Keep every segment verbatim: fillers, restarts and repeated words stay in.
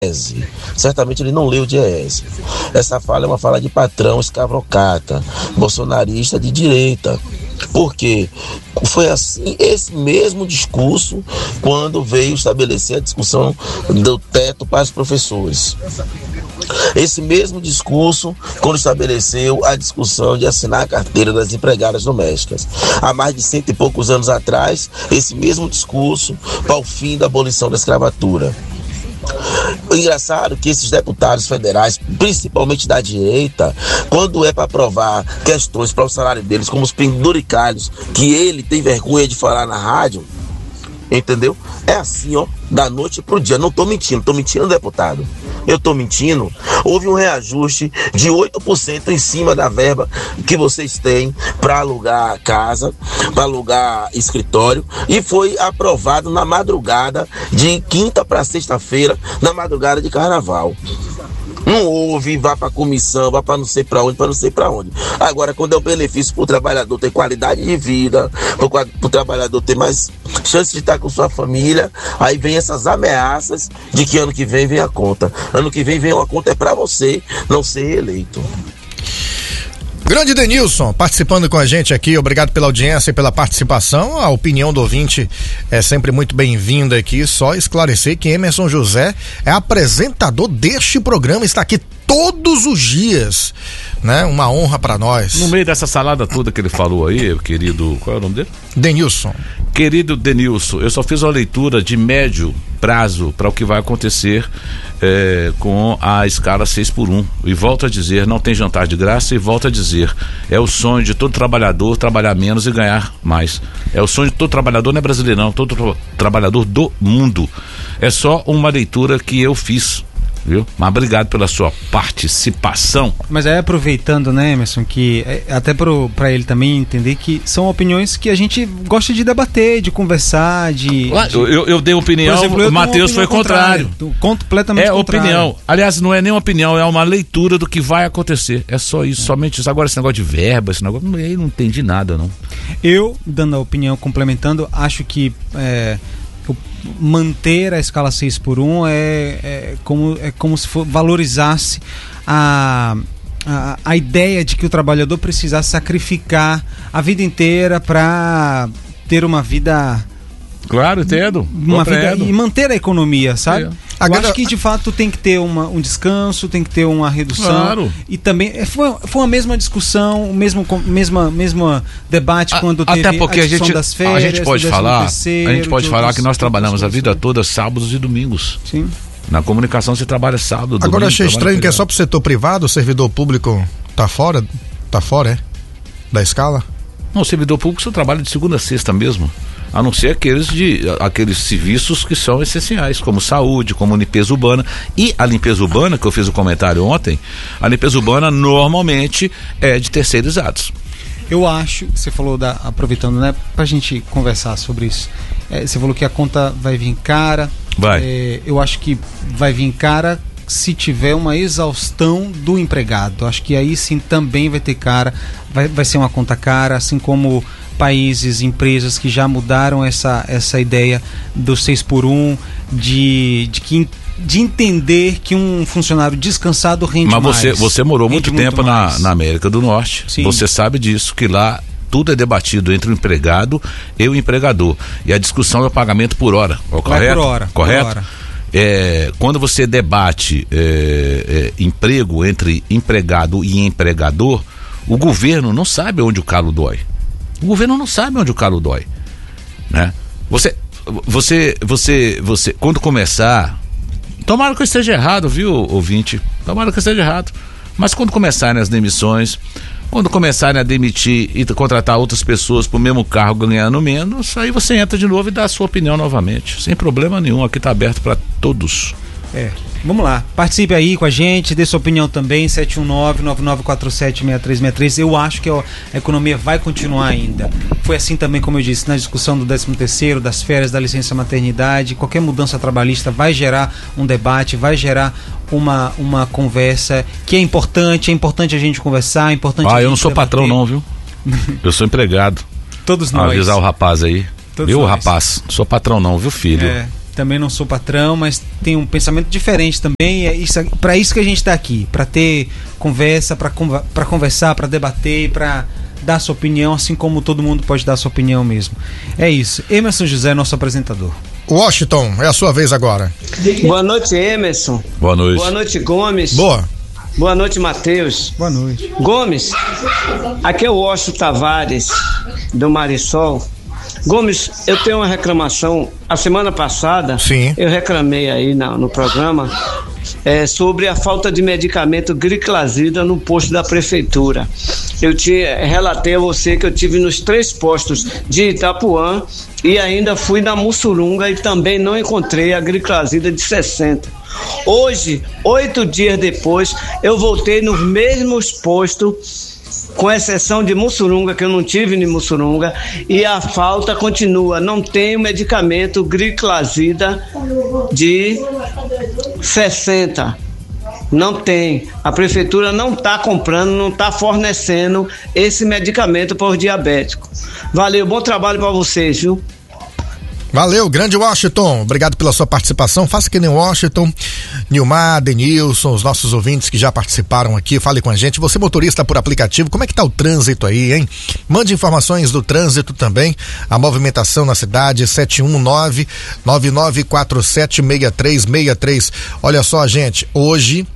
Diese. Certamente ele não leu o Diese. Essa fala é uma fala de patrão escravocrata, bolsonarista de direita. Porque foi assim, esse mesmo discurso quando veio estabelecer a discussão do teto para os professores. Esse mesmo discurso quando estabeleceu a discussão de assinar a carteira das empregadas domésticas. Há mais de cento e poucos anos atrás, esse mesmo discurso para o fim da abolição da escravatura. O engraçado é que esses deputados federais, principalmente da direita, quando é para aprovar questões para o salário deles, como os penduricalhos, que ele tem vergonha de falar na rádio, entendeu? É assim, ó, da noite pro dia. Não tô mentindo, tô mentindo, deputado. Eu tô mentindo. Houve um reajuste de oito por cento em cima da verba que vocês têm para alugar casa, para alugar escritório, e foi aprovado na madrugada de quinta para sexta-feira, na madrugada de carnaval. Não houve, vá para comissão, vá para não sei para onde, para não sei para onde. Agora, quando é o benefício para o trabalhador ter qualidade de vida, para o trabalhador ter mais chance de estar com sua família, aí vem essas ameaças de que ano que vem vem a conta. Ano que vem vem uma conta é para você não ser reeleito. Grande Denilson, participando com a gente aqui, obrigado pela audiência e pela participação. A opinião do ouvinte é sempre muito bem-vinda aqui. Só esclarecer que Emerson José é apresentador deste programa, está aqui todos os dias, né? Uma honra para nós. No meio dessa salada toda que ele falou aí, querido, qual é o nome dele? Denilson. Querido Denilson, eu só fiz uma leitura de médio prazo para o que vai acontecer é, com a escala seis por um. E volto a dizer, não tem jantar de graça, e volto a dizer, é o sonho de todo trabalhador trabalhar menos e ganhar mais. É o sonho de todo trabalhador, não é brasileiro não, todo tra- trabalhador do mundo. É só uma leitura que eu fiz. Viu? Mas obrigado pela sua participação. Mas aí, aproveitando, né, Emerson, que é, até para ele também entender que são opiniões que a gente gosta de debater, de conversar, de... Ah, de... Eu, eu dei opinião, o Matheus foi contrário. Completamente é contrário. Opinião. Aliás, não é nem opinião, é uma leitura do que vai acontecer. É só isso, é. somente isso. Agora, esse negócio de verba, esse negócio, eu não entendi nada, não. Eu, dando a opinião, complementando, acho que... É, manter a escala seis por um é, é, como, é como se for, valorizasse a, a, a ideia de que o trabalhador precisasse sacrificar a vida inteira para ter uma vida... Claro, entendo. Uma vida, e manter a economia, sabe? É. Eu Agora, acho que de fato tem que ter uma, um descanso, tem que ter uma redução. Claro. E também foi, foi a mesma discussão, o mesmo mesma, mesma debate a, quando teve até porque a a gente, das férias, a gente pode falar, terceiro, a gente pode falar que nós trabalhamos a vida né? toda sábados e domingos. Sim. Na comunicação você trabalha sábado, domingo. Agora achei estranho que é só pro setor privado, o servidor público tá fora, tá fora, é? Da escala? Não, o servidor público só trabalha de segunda a sexta mesmo. A não ser aqueles, de, aqueles serviços que são essenciais, como saúde, como limpeza urbana. E a limpeza urbana, que eu fiz o um comentário ontem, a limpeza urbana normalmente é de terceirizados. Eu acho, você falou, da, aproveitando, né, pra gente conversar sobre isso, é, você falou que a conta vai vir cara. Vai. É, eu acho que vai vir cara se tiver uma exaustão do empregado. Acho que aí sim também vai ter cara, vai, vai ser uma conta cara, assim como países, empresas que já mudaram essa, essa ideia do seis por um, de, de, que, de entender que um funcionário descansado rende Mas mais. Mas você, você morou muito tempo muito na, na América do Norte. Sim. Você sabe disso, que lá tudo é debatido entre o empregado e o empregador. E a discussão é o pagamento por hora. Ó, correto? Por hora. Correto? Por hora. É, quando você debate é, é, emprego entre empregado e empregador, o governo não sabe onde o calo dói. O governo não sabe onde o calo dói, né? Você, você, você, você, quando começar, tomara que eu esteja errado, viu, ouvinte? Tomara que eu esteja errado. Mas quando começarem as demissões, quando começarem a demitir e contratar outras pessoas para o mesmo cargo ganhando menos, aí você entra de novo e dá a sua opinião novamente, sem problema nenhum. Aqui está aberto para todos. É, vamos lá, participe aí com a gente, dê sua opinião também, sete um nove, nove nove quatro sete, seis três seis três. Eu acho que a economia vai continuar ainda. Foi assim também, como eu disse, na discussão do décimo terceiro, das férias, da licença maternidade. Qualquer mudança trabalhista vai gerar um debate, vai gerar uma, uma conversa que é importante, é importante a gente conversar, é importante. Ah, eu não sou debater. Patrão não, viu? Eu sou empregado. Todos nós. Avisar o rapaz aí. Todos viu, nós. Rapaz? Não sou patrão não, viu, filho? É. também não sou patrão, mas tenho um pensamento diferente também. É isso, para isso que a gente está aqui, para ter conversa, para conversar, para debater, para dar sua opinião, assim como todo mundo pode dar sua opinião mesmo. É isso. Emerson José, nosso apresentador. Washington, é a sua vez agora. Boa noite, Emerson. Boa noite. Boa noite, Gomes. Boa. Boa noite, Matheus. Boa noite. Gomes, aqui é o Washington Tavares, do Marisol. Gomes, eu tenho uma reclamação. A semana passada, Sim. eu reclamei aí na, no programa é, sobre a falta de medicamento Griclazida no posto da prefeitura. Eu te relatei a você que eu tive nos três postos de Itapuã e ainda fui na Mussurunga e também não encontrei a Griclazida de sessenta. Hoje, oito dias depois, eu voltei nos mesmos postos, com exceção de Mussurunga, que eu não tive em Mussurunga, e a falta continua. Não tem o medicamento Griclazida de sessenta. Não tem. A prefeitura não está comprando, não está fornecendo esse medicamento para os diabéticos. Valeu, bom trabalho para vocês, viu? Valeu, grande Washington, obrigado pela sua participação. Faça que nem Washington, Nilmar, Denilson, os nossos ouvintes que já participaram aqui, fale com a gente. Você motorista por aplicativo, como é que tá o trânsito aí, hein? Mande informações do trânsito também, a movimentação na cidade, sete um nove, nove nove quatro sete, seis três seis três. Olha só, gente, hoje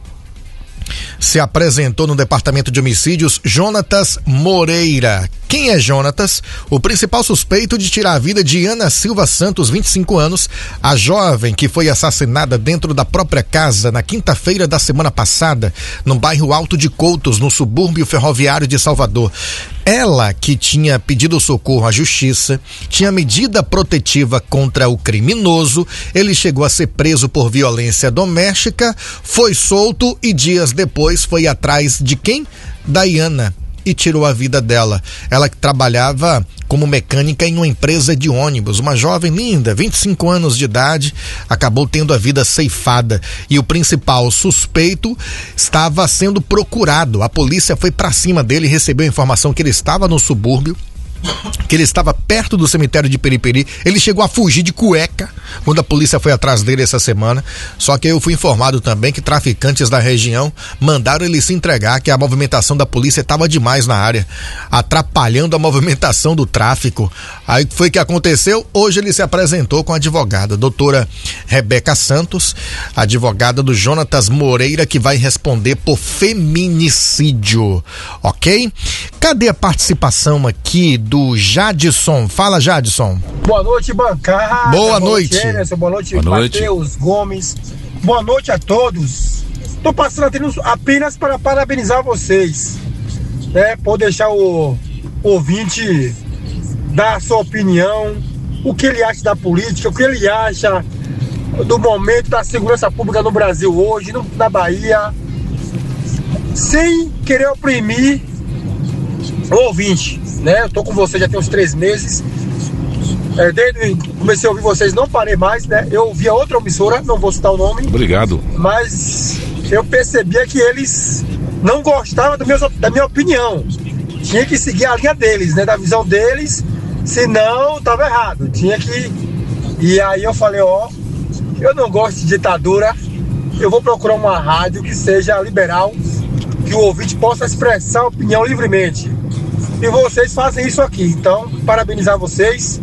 se apresentou no Departamento de Homicídios Jonatas Moreira. Quem é Jonatas? O principal suspeito de tirar a vida de Ana Silva Santos, vinte e cinco anos, a jovem que foi assassinada dentro da própria casa na quinta-feira da semana passada, no bairro Alto de Coutos, no subúrbio ferroviário de Salvador. Ela, que tinha pedido socorro à justiça, tinha medida protetiva contra o criminoso, ele chegou a ser preso por violência doméstica, foi solto e dias depois foi atrás de quem? Da Iana, e tirou a vida dela. Ela que trabalhava como mecânica em uma empresa de ônibus, uma jovem linda, vinte e cinco anos de idade, acabou tendo a vida ceifada e o principal suspeito estava sendo procurado. A polícia foi pra cima dele e recebeu a informação que ele estava no subúrbio, que ele estava perto do cemitério de Periperi. Ele chegou a fugir de cueca quando a polícia foi atrás dele essa semana. Só que eu fui informado também que traficantes da região mandaram ele se entregar, que a movimentação da polícia estava demais na área, atrapalhando a movimentação do tráfico. Aí foi que aconteceu. Hoje ele se apresentou com a advogada, doutora Rebeca Santos, advogada do Jonatas Moreira, que vai responder por feminicídio, ok? Cadê a participação aqui do Jadson? Fala, Jadson. Boa noite, bancada. Boa noite. Emerson, boa noite, Boa noite. Matheus Gomes. Boa noite a todos. Estou passando apenas para parabenizar vocês, né, por deixar o ouvinte dar a sua opinião, o que ele acha da política, o que ele acha do momento da segurança pública no Brasil hoje, no, na Bahia, sem querer oprimir o ouvinte, né? Eu tô com você já tem uns três meses, é, desde que comecei a ouvir vocês, não parei mais, né? Eu ouvia outra emissora, não vou citar o nome. Obrigado. Mas eu percebia que eles não gostavam do meu, da minha opinião. Tinha que seguir a linha deles, né? Da visão deles, senão tava errado. Tinha que... E aí eu falei, ó, eu não gosto de ditadura, eu vou procurar uma rádio que seja liberal, que o ouvinte possa expressar a opinião livremente. E vocês fazem isso aqui. Então, parabenizar vocês,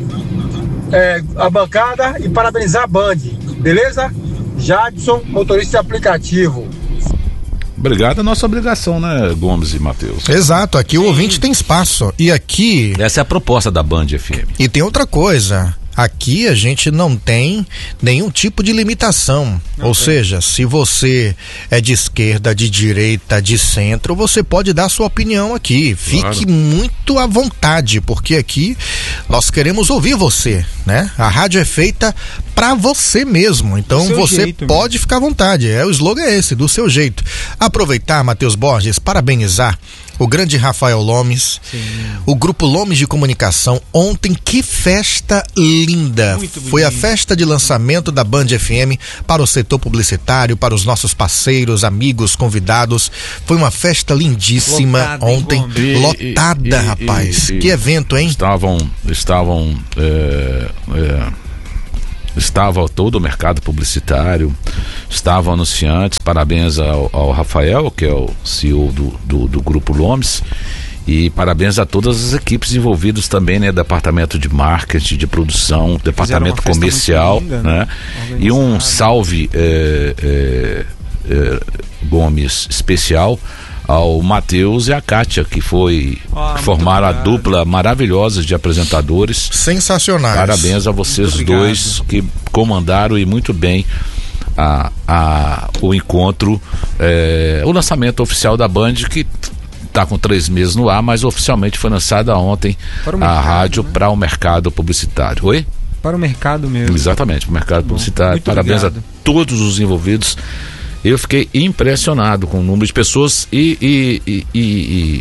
é, a bancada, e parabenizar a Band, beleza? Jadson, motorista de aplicativo. Obrigado, é nossa obrigação, né, Gomes e Matheus? Exato, aqui o ouvinte tem espaço. E aqui... Essa é a proposta da Band F M. E tem outra coisa. Aqui a gente não tem nenhum tipo de limitação. Não Ou tem. seja, se você é de esquerda, de direita, de centro, você pode dar sua opinião aqui. Fique claro. muito à vontade, porque aqui nós queremos ouvir você, né? A rádio é feita pra você mesmo. Então você pode mesmo. ficar à vontade. É, o slogan é esse, do seu jeito. Aproveitar, Matheus Borges, parabenizar o grande Rafael Lomes, Sim. o Grupo Lomes de Comunicação. Ontem, que festa linda! Muito Foi bonito. a festa de lançamento da Band F M para o setor publicitário, para os nossos parceiros, amigos, convidados. Foi uma festa lindíssima Lotada, ontem, e, lotada, e, rapaz. E, e, que evento, hein? Estavam, estavam é, é, estava todo o mercado publicitário, estavam anunciantes, parabéns ao, ao Rafael, que é o C E O do, do, do Grupo Lomes, e parabéns a todas as equipes envolvidas também, né? Departamento de marketing, de produção, departamento comercial, linda, né? E um salve é, é, é, Gomes especial ao Matheus e a Kátia, que foi ah, que formaram a dupla maravilhosa de apresentadores. Sensacionais. Parabéns a vocês dois que comandaram e muito bem a, a, o encontro, é, o lançamento oficial da Band, que está com três meses no ar, mas oficialmente foi lançada ontem mercado, a rádio, né? Para o mercado publicitário. Oi? Para o mercado mesmo. Exatamente, para o mercado Bom, publicitário. Parabéns obrigado. A todos os envolvidos. Eu fiquei impressionado com o número de pessoas e e, e, e,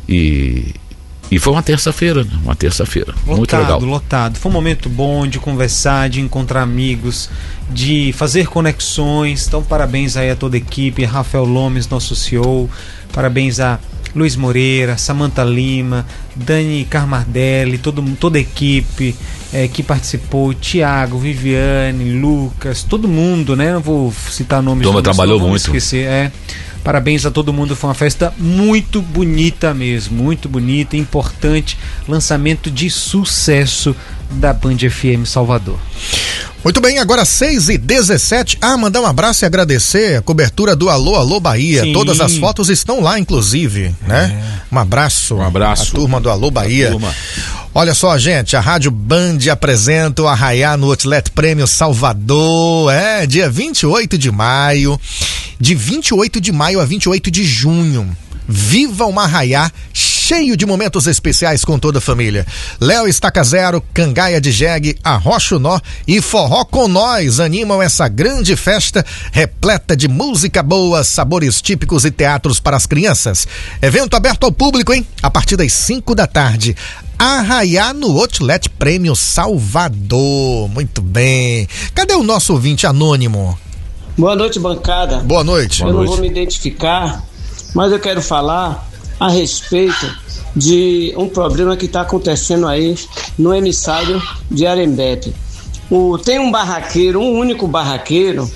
e, e foi uma terça-feira, uma terça-feira, muito legal. Lotado, foi um momento bom de conversar, de encontrar amigos, de fazer conexões. Então parabéns aí a toda a equipe, Rafael Lomes, nosso C E O, parabéns a Luiz Moreira, Samantha Lima, Dani Carmardelli, todo, toda a equipe é, que participou, Tiago, Viviane, Lucas, todo mundo, né? Não vou citar nomes. Toma, trabalhou muito. Esquecer, é. Parabéns a todo mundo, foi uma festa muito bonita mesmo, muito bonita, importante, lançamento de sucesso da Band F M Salvador. Muito bem, agora seis e dezessete. Ah, mandar um abraço e agradecer a cobertura do Alô, Alô Bahia. Sim. Todas as fotos estão lá, inclusive, né? É. Um abraço. Um abraço. A turma do Alô Bahia. Olha só, gente, a Rádio Band apresenta o Arraiá no Outlet Prêmio Salvador. É, dia vinte e oito de maio. De vinte e oito de maio a vinte e oito de junho. Viva um Arraiá cheio de momentos especiais com toda a família. Léo Estaca Zero, Cangaia de Jegue, Arrocha Nó e Forró com Nós animam essa grande festa repleta de música boa, sabores típicos e teatros para as crianças. Evento aberto ao público, hein? A partir das cinco da tarde. Arraiá no Outlet Prêmio Salvador. Muito bem. Cadê o nosso ouvinte anônimo? Boa noite, bancada. Boa noite. Eu Boa não noite. vou me identificar, mas eu quero falar a respeito de um problema que está acontecendo aí no emissário de Arembepe. O, tem um barraqueiro, um único barraqueiro,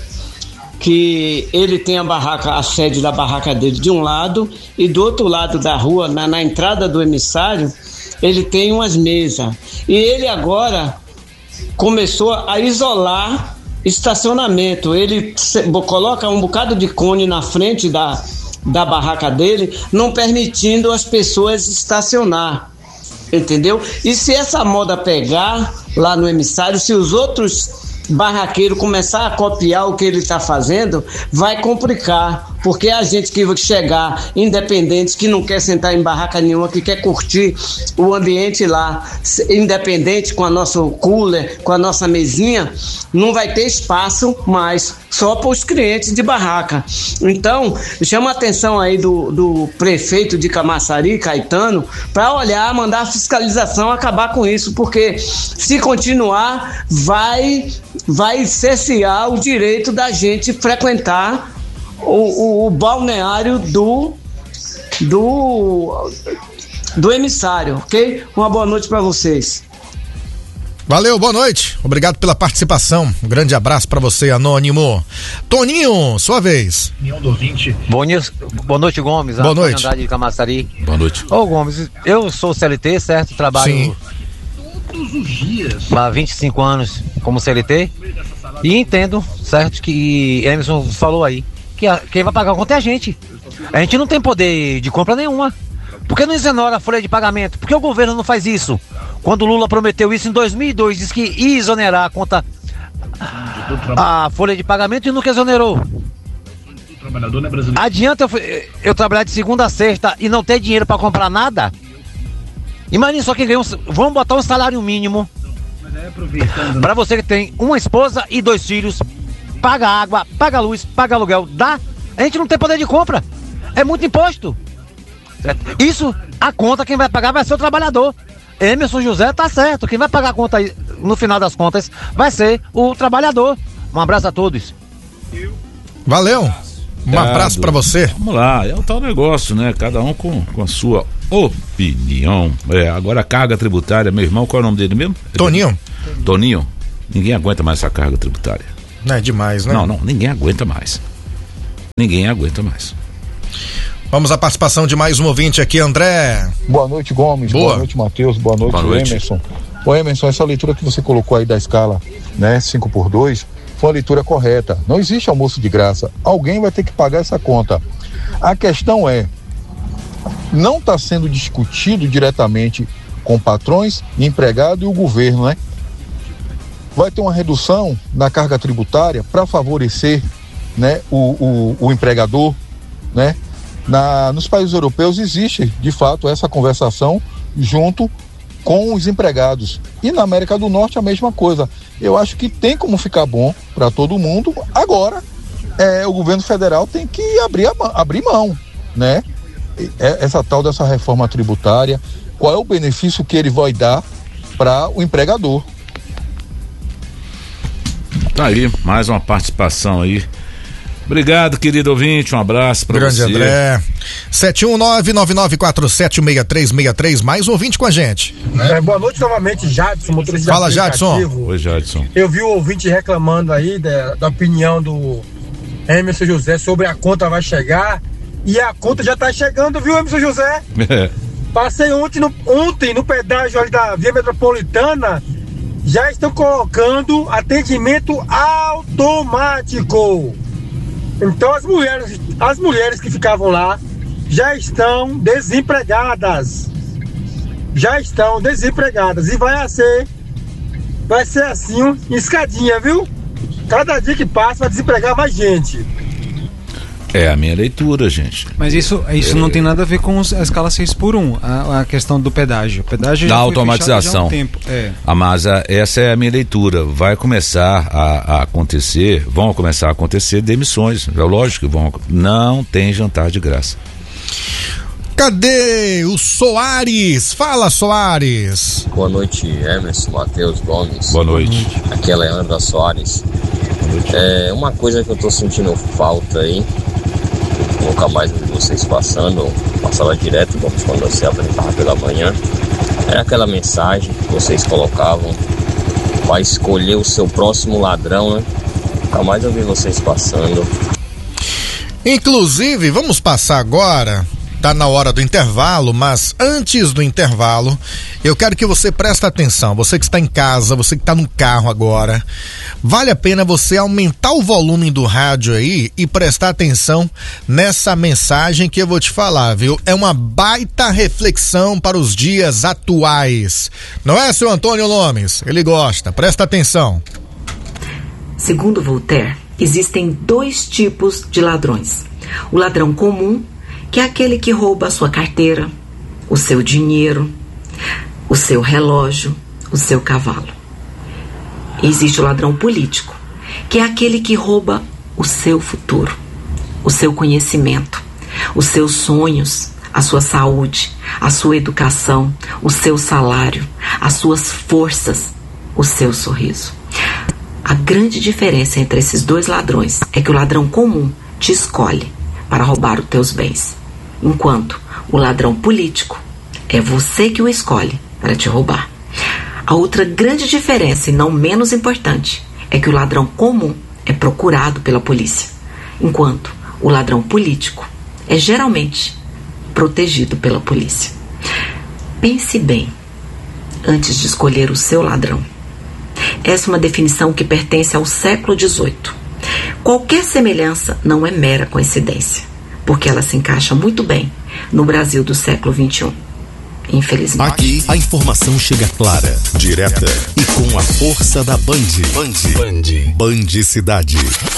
que ele tem a barraca, a sede da barraca dele de um lado, e do outro lado da rua, na, na entrada do emissário, ele tem umas mesas. E ele agora começou a isolar estacionamento. Ele se, coloca um bocado de cone na frente da da barraca dele, não permitindo as pessoas estacionar, entendeu? E se essa moda pegar lá no emissário, se os outros barraqueiro começar a copiar o que ele está fazendo, vai complicar, porque a gente que vai chegar independente, que não quer sentar em barraca nenhuma, que quer curtir o ambiente lá, independente, com a nosso cooler, com a nossa mesinha, não vai ter espaço mais, só para os clientes de barraca. Então, chama a atenção aí do, do prefeito de Camaçari, Caetano, para olhar, mandar a fiscalização, acabar com isso, porque se continuar, vai vai cercear o direito da gente frequentar o, o, o balneário do, do, do emissário, ok? Uma boa noite para vocês. Valeu, boa noite. Obrigado pela participação. Um grande abraço para você, anônimo. Toninho, sua vez. Boa noite, boa noite, Gomes. Boa noite. Andrade de Camaçari. Boa noite. Ô, Gomes, eu sou C L T, certo? Trabalho Sim. todos os dias há vinte e cinco anos como C L T e entendo, certo, que Emerson falou aí, que a, quem vai pagar a conta é a gente. A gente não tem poder de compra nenhuma. Por que não exonera a folha de pagamento? Por que o governo não faz isso? Quando o Lula prometeu isso em dois mil e dois, disse que ia exonerar a conta, a folha de pagamento, e nunca exonerou. Adianta eu, eu trabalhar de segunda a sexta e não ter dinheiro para comprar nada? Imagina só quem ganha um, vamos botar um salário mínimo para você que tem uma esposa e dois filhos, paga água, paga luz, paga aluguel, dá? A gente não tem poder de compra, é muito imposto, certo? Isso, a conta quem vai pagar vai ser o trabalhador. Emerson José tá certo, quem vai pagar a conta aí, no final das contas, vai ser o trabalhador. Um abraço a todos. Valeu. Um abraço pra você. Vamos lá, é o tal negócio, né? Cada um com, com a sua opinião. É, agora a carga tributária, meu irmão, qual é o nome dele mesmo? Toninho. Toninho. Ninguém aguenta mais essa carga tributária. Não é demais, né? Não, não, ninguém aguenta mais. Ninguém aguenta mais. Vamos à participação de mais um ouvinte aqui, André. Boa noite, Gomes. Boa, Boa noite, Matheus. Boa noite, Boa noite. Emerson. Ô, Emerson, essa leitura que você colocou aí da escala, né, cinco por dois, foi uma leitura correta. Não existe almoço de graça. Alguém vai ter que pagar essa conta. A questão é, não está sendo discutido diretamente com patrões, empregado e o governo, né? Vai ter uma redução na carga tributária para favorecer, né, o, o, o empregador, né? Na, nos países europeus existe, de fato, essa conversação junto com os empregados. E na América do Norte a mesma coisa. Eu acho que tem como ficar bom para todo mundo. Agora, é, o governo federal tem que abrir, a, abrir mão, né? Essa tal dessa reforma tributária, qual é o benefício que ele vai dar para o empregador? Tá aí, mais uma participação aí. Obrigado, querido ouvinte, um abraço pra Grande você. Grande André. sete um nove, nove nove quatro sete, seis três seis três, mais um ouvinte com a gente. É, boa noite novamente, Jadson, motorista Fala, de Jadson. Oi, Jadson. Eu vi o ouvinte reclamando aí da, da opinião do Emerson José sobre a conta vai chegar, e a conta já tá chegando, viu, Emerson José? É. Passei ontem no, ontem no pedágio ali da Via Metropolitana, já estão colocando atendimento automático. Então as mulheres, as mulheres que ficavam lá já estão desempregadas. Já estão desempregadas. E vai ser, vai ser assim, escadinha, viu? Cada dia que passa vai desempregar mais gente. É a minha leitura, gente. Mas isso, isso é. não tem nada a ver com a escala seis por um, a, a questão do pedágio. O pedágio da já automatização. Já há um tempo. É. Ah, mas a, essa é a minha leitura. Vai começar a, a acontecer, vão começar a acontecer demissões. É lógico que vão. Não tem jantar de graça. Cadê o Soares? Fala, Soares. Boa noite, Emerson, Matheus, Gomes. Boa noite. Aqui é Leandra Soares. É uma coisa que eu tô sentindo falta aí, nunca mais vi vocês passando, passava direto, Gomes, quando você apresentava pela manhã, era aquela mensagem que vocês colocavam para escolher o seu próximo ladrão, né? Nunca mais eu vi vocês passando. Inclusive, vamos passar agora. Tá na hora do intervalo, mas antes do intervalo, eu quero que você preste atenção. Você que está em casa, você que está no carro agora, vale a pena você aumentar o volume do rádio aí e prestar atenção nessa mensagem que eu vou te falar, viu? É uma baita reflexão para os dias atuais. Não é, seu Antônio Lomes? Ele gosta. Presta atenção. Segundo Voltaire, existem dois tipos de ladrões. O ladrão comum, que é aquele que rouba a sua carteira, o seu dinheiro, o seu relógio, o seu cavalo. E existe o ladrão político, que é aquele que rouba o seu futuro, o seu conhecimento, os seus sonhos, a sua saúde, a sua educação, o seu salário, as suas forças, o seu sorriso. A grande diferença entre esses dois ladrões é que o ladrão comum te escolhe para roubar os teus bens, enquanto o ladrão político é você que o escolhe para te roubar. A outra grande diferença, e não menos importante, é que o ladrão comum é procurado pela polícia, enquanto o ladrão político é geralmente protegido pela polícia. Pense bem antes de escolher o seu ladrão. Essa é uma definição que pertence ao século dezoito. Qualquer semelhança não é mera coincidência, porque ela se encaixa muito bem no Brasil do século vinte e um. Infelizmente. Aqui a informação chega clara, direta e com a força da Band. Band. Band. Band Cidade.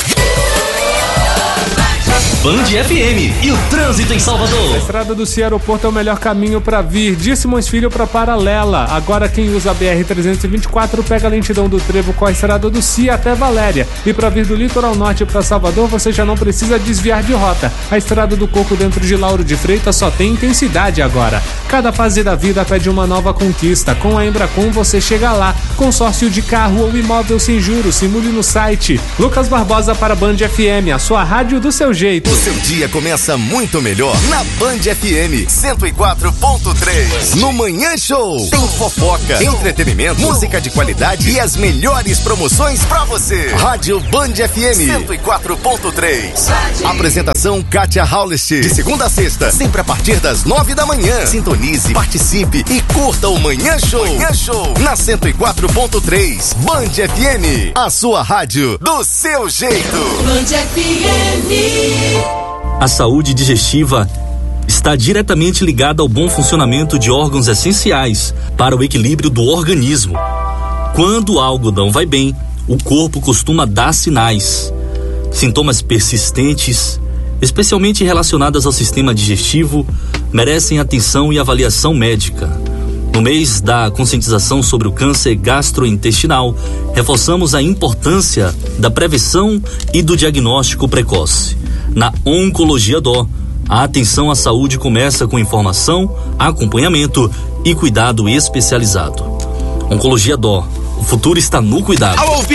Band F M e o trânsito em Salvador. A estrada do Cia Aeroporto é o melhor caminho para vir de Simões Filho para Paralela. Agora quem usa a B R trezentos e vinte e quatro pega a lentidão do trevo com a estrada do Cia até Valéria. E para vir do litoral norte para Salvador você já não precisa desviar de rota. A estrada do Coco dentro de Lauro de Freitas só tem intensidade agora. Cada fase da vida pede uma nova conquista. Com a Embracon você chega lá. Consórcio de carro ou imóvel sem juros, simule no site. Lucas Barbosa para Band F M, a sua rádio do seu jeito. O seu dia começa muito melhor na Band F M cento e quatro ponto três. No Manhã Show tem fofoca, entretenimento, música de qualidade e as melhores promoções pra você. Rádio Band F M cento e quatro ponto três. Apresentação Kátia Howlist. De segunda a sexta, sempre a partir das nove da manhã. Sintonize, participe e curta o Manhã Show. Manhã Show na cento e quatro ponto três. Band F M, a sua rádio do seu jeito. Band F M. A saúde digestiva está diretamente ligada ao bom funcionamento de órgãos essenciais para o equilíbrio do organismo. Quando algo não vai bem, o corpo costuma dar sinais. Sintomas persistentes, especialmente relacionados ao sistema digestivo, merecem atenção e avaliação médica. No mês da conscientização sobre o câncer gastrointestinal, reforçamos a importância da prevenção e do diagnóstico precoce. Na Oncologia Dó, a atenção à saúde começa com informação, acompanhamento e cuidado especializado. Oncologia Dó, o futuro está no cuidado.